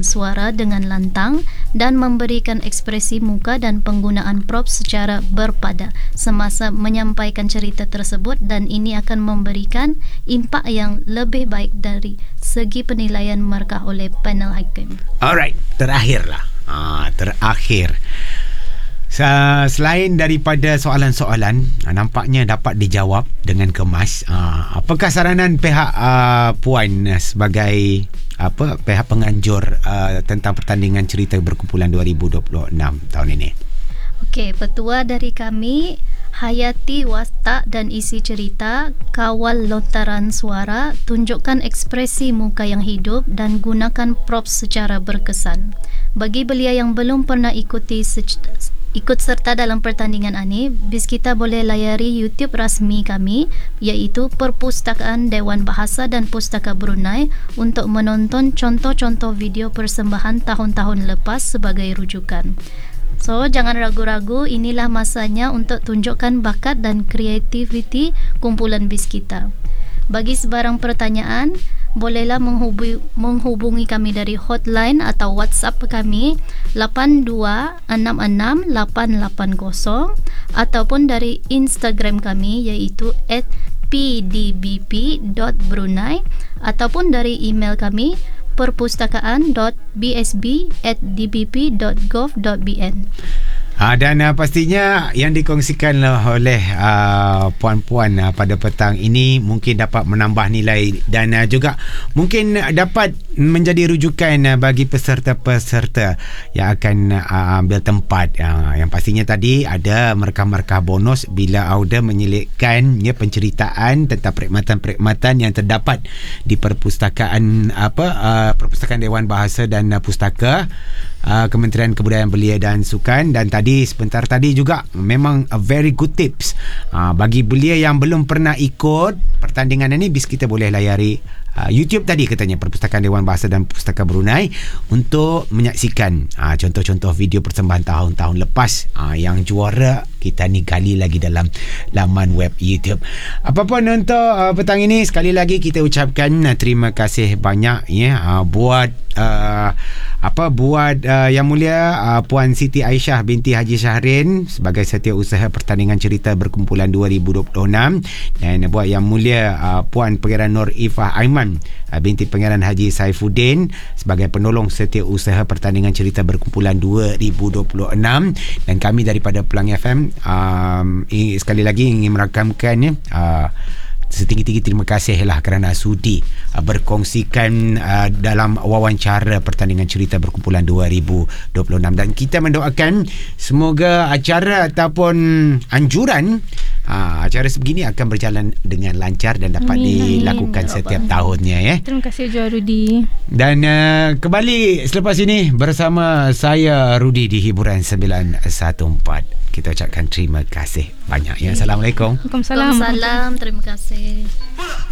suara dengan lantang dan memberikan ekspresi muka dan penggunaan props secara berpada semasa menyampaikan cerita tersebut, dan ini akan memberikan impak yang lebih baik dari segi penilaian markah oleh panel hakim. Alright, terakhirlah. Terakhir. Selain daripada soalan-soalan nampaknya dapat dijawab dengan kemas, apakah saranan pihak Puan sebagai pihak penganjur tentang pertandingan cerita berkumpulan 2026 tahun ini? Okey, petua dari kami, hayati watak dan isi cerita, kawal lontaran suara, tunjukkan ekspresi muka yang hidup dan gunakan props secara berkesan. Bagi belia yang belum pernah ikut serta dalam pertandingan ini, Bizkita boleh layari YouTube rasmi kami, iaitu Perpustakaan Dewan Bahasa dan Pustaka Brunei, untuk menonton contoh-contoh video persembahan tahun-tahun lepas sebagai rujukan. So, jangan ragu-ragu, inilah masanya untuk tunjukkan bakat dan kreativiti kumpulan Bizkita. Bagi sebarang pertanyaan, bolehlah menghubungi kami dari hotline atau WhatsApp kami 82668880 ataupun dari Instagram kami iaitu @pdbp.brunei ataupun dari email kami perpustakaan.bsb@dbp.gov.bn. Dan pastinya yang dikongsikan oleh puan-puan pada petang ini mungkin dapat menambah nilai dan juga mungkin dapat menjadi rujukan bagi peserta-peserta yang akan ambil tempat. Yang pastinya tadi ada markah-markah bonus bila Auda menyelitkan penceritaan tentang perkhidmatan-perkhidmatan yang terdapat di perpustakaan Perpustakaan Dewan Bahasa dan Pustaka, Kementerian Kebudayaan Belia dan Sukan. Dan tadi sebentar tadi juga memang a very good tips bagi belia yang belum pernah ikut pertandingan ini. Kita boleh layari YouTube tadi katanya Perpustakaan Dewan Bahasa dan Pustaka Brunei untuk menyaksikan contoh-contoh video persembahan tahun-tahun lepas yang juara kita ni gali lagi dalam laman web YouTube. Apapun untuk petang ini, sekali lagi kita ucapkan terima kasih banyak buat Yang Mulia Puan Siti Aisyah binti Haji Syahrin sebagai Setiausaha Pertandingan Cerita Berkumpulan 2026, dan buat Yang Mulia Puan Pangeran Nur Ifah Aiman binti Pangeran Haji Saifuddin sebagai Penolong Setiausaha Pertandingan Cerita Berkumpulan 2026. Dan kami daripada Pelangi FM sekali lagi ingin merakamkan setinggi-tinggi terima kasih lah kerana sudi berkongsikan dalam wawancara pertandingan cerita berkumpulan 2026, dan kita mendoakan semoga acara ataupun anjuran acara sebegini akan berjalan dengan lancar dan dapat dilakukan setiap tahunnya. Terima kasih Joa Rudi. Dan kembali selepas ini bersama saya Rudi di Hiburan 914. Kita ucapkan terima kasih banyak. Assalamualaikum. Waalaikumsalam. Terima kasih.